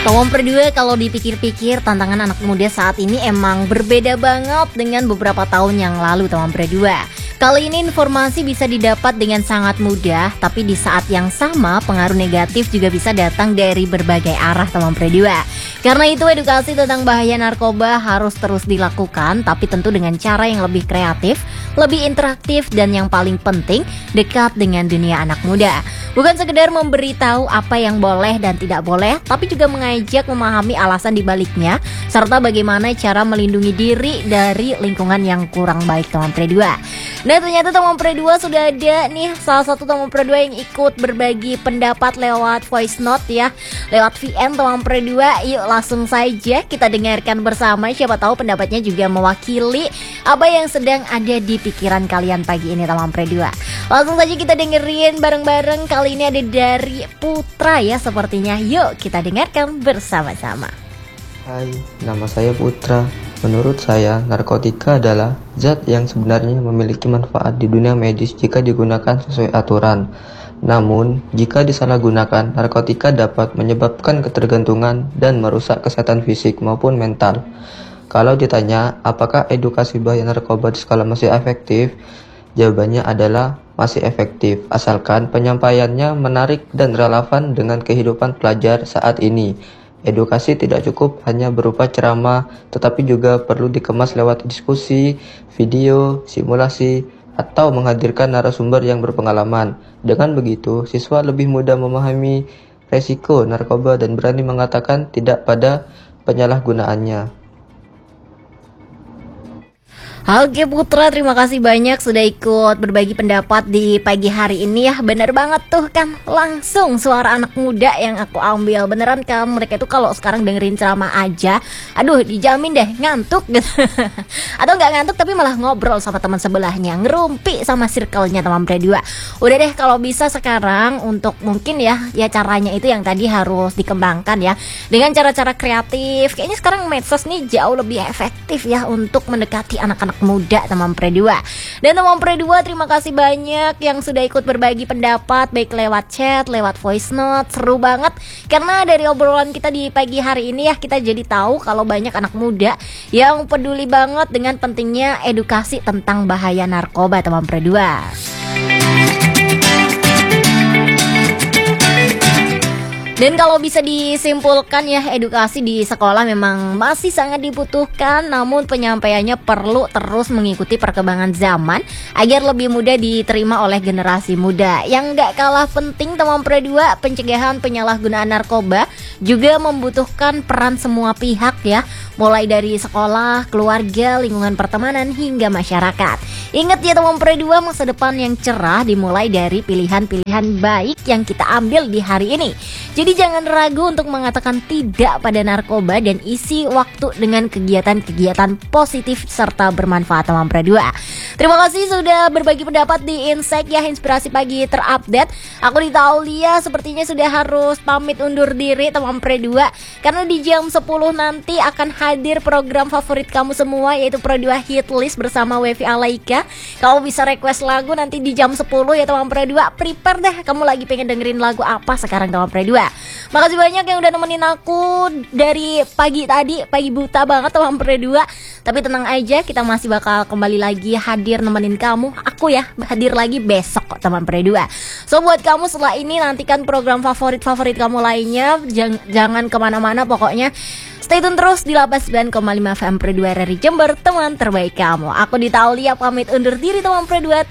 Tawon Perdua, kalau dipikir-pikir tantangan anak muda saat ini emang berbeda banget dengan beberapa tahun yang lalu, Tawon Perdua. Kali ini informasi bisa didapat dengan sangat mudah, tapi di saat yang sama pengaruh negatif juga bisa datang dari berbagai arah, Tawon Perdua. Karena itu edukasi tentang bahaya narkoba harus terus dilakukan, tapi tentu dengan cara yang lebih kreatif, lebih interaktif, dan yang paling penting dekat dengan dunia anak muda. Bukan sekedar memberitahu apa yang boleh dan tidak boleh, tapi juga mengajak memahami alasan dibaliknya, serta bagaimana cara melindungi diri dari lingkungan yang kurang baik, Tawon Perdua. Nah, ternyata Tawon Perdua sudah ada nih salah satu Tawon Perdua yang ikut berbagi pendapat lewat voice note ya, lewat VN Tawon Perdua. Yuk langsung saja kita dengarkan bersama, siapa tahu pendapatnya juga mewakili apa yang sedang ada di pikiran kalian pagi ini, Tawon Perdua. Langsung saja kita dengerin bareng-bareng. Kali ini ada dari Putra ya sepertinya. Yuk kita dengarkan bersama-sama. Hai, nama saya Putra. Menurut saya, narkotika adalah zat yang sebenarnya memiliki manfaat di dunia medis jika digunakan sesuai aturan. Namun, jika disalahgunakan, narkotika dapat menyebabkan ketergantungan dan merusak kesehatan fisik maupun mental. Kalau ditanya, apakah edukasi bahaya narkoba di skala masih efektif? Jawabannya adalah masih efektif, asalkan penyampaiannya menarik dan relevan dengan kehidupan pelajar saat ini. Edukasi tidak cukup hanya berupa ceramah, tetapi juga perlu dikemas lewat diskusi, video, simulasi, atau menghadirkan narasumber yang berpengalaman. Dengan begitu, siswa lebih mudah memahami resiko narkoba dan berani mengatakan tidak pada penyalahgunaannya. Oke Putra, terima kasih banyak sudah ikut berbagi pendapat di pagi hari ini ya. Bener banget tuh kan, langsung suara anak muda yang aku ambil. Beneran kan, mereka itu kalau sekarang dengerin ceramah aja, aduh dijamin deh ngantuk gitu. Atau nggak ngantuk tapi malah ngobrol sama teman sebelahnya, ngerumpi sama circle-nya teman Perdua. Udah deh, kalau bisa sekarang untuk mungkin ya caranya itu yang tadi harus dikembangkan ya, dengan cara-cara kreatif. Kayaknya sekarang medsos nih jauh lebih efektif ya untuk mendekati anak-anak muda, teman Perdua. Dan teman Perdua, terima kasih banyak yang sudah ikut berbagi pendapat, baik lewat chat, lewat voice note. Seru banget karena dari obrolan kita di pagi hari ini ya, kita jadi tahu kalau banyak anak muda yang peduli banget dengan pentingnya edukasi tentang bahaya narkoba, teman Perdua. Dan kalau bisa disimpulkan ya, edukasi di sekolah memang masih sangat dibutuhkan, namun penyampaiannya perlu terus mengikuti perkembangan zaman agar lebih mudah diterima oleh generasi muda. Yang gak kalah penting teman Perdua, pencegahan penyalahgunaan narkoba juga membutuhkan peran semua pihak ya, mulai dari sekolah, keluarga, lingkungan pertemanan hingga masyarakat. Ingat ya teman Perdua, masa depan yang cerah dimulai dari pilihan-pilihan baik yang kita ambil di hari ini. Jadi jangan ragu untuk mengatakan tidak pada narkoba dan isi waktu dengan kegiatan-kegiatan positif serta bermanfaat teman Perdua. Terima kasih sudah berbagi pendapat di Insight ya, Inspirasi Pagi terupdate. Aku Dita Aulia sepertinya sudah harus pamit undur diri teman Perdua, karena di jam 10 nanti akan hadir program favorit kamu semua, yaitu Perdua Hit List bersama Wevi Alaika. Kamu bisa request lagu nanti di jam 10 ya teman Perdua. Prepare deh, kamu lagi pengen dengerin lagu apa sekarang teman Perdua. Makasih banyak yang udah nemenin aku dari pagi tadi, pagi buta banget teman Perdua. Tapi tenang aja, kita masih bakal kembali lagi hadir nemenin kamu. Aku ya hadir lagi besok kok teman Perdua. So buat kamu setelah ini nantikan program favorit kamu lainnya. Jangan kemana-mana pokoknya. Stay tune terus di 89,5 FM Perdua RRI Jember, teman terbaik kamu. Aku Dita Aulia pamit undur diri teman Perdua.